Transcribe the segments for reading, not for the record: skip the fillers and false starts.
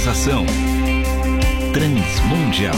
Realização Transmundial.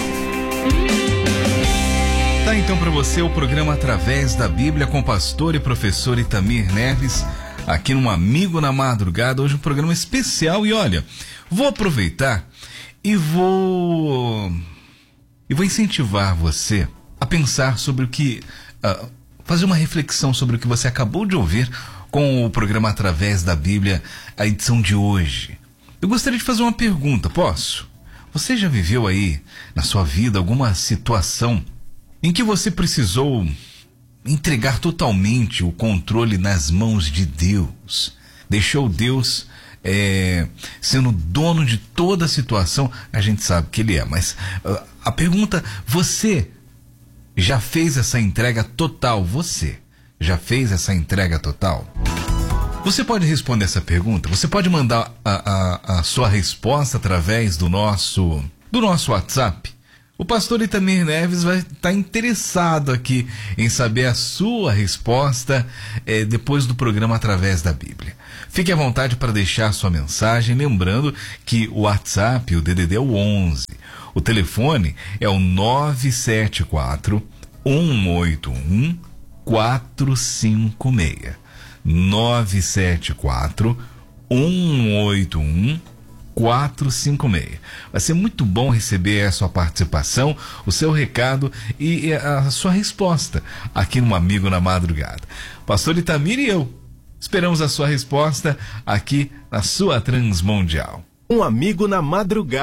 Tá então para você o programa Através da Bíblia com o pastor e professor Itamir Neves, aqui no Amigo na Madrugada. Hoje um programa especial e olha, vou aproveitar e vou incentivar você a pensar sobre o que, fazer uma reflexão sobre o que você acabou de ouvir com o programa Através da Bíblia, a edição de hoje. Eu gostaria de fazer uma pergunta, posso? Você já viveu aí na sua vida alguma situação em que você precisou entregar totalmente o controle nas mãos de Deus? Deixou Deus sendo dono de toda a situação? A gente sabe que Ele é, mas a pergunta, você já fez essa entrega total? Você já fez essa entrega total? Você pode responder essa pergunta? Você pode mandar a sua resposta através do nosso WhatsApp. O pastor Itamir Neves vai estar interessado aqui em saber a sua resposta depois do programa Através da Bíblia. Fique à vontade para deixar sua mensagem, lembrando que o WhatsApp, o DDD é o 11. O telefone é o 974 181 456. 974 181 456. Vai ser muito bom receber a sua participação, o seu recado e a sua resposta aqui no Amigo na Madrugada. Pastor Itamir e eu esperamos a sua resposta aqui na sua Transmundial. Um Amigo na Madrugada.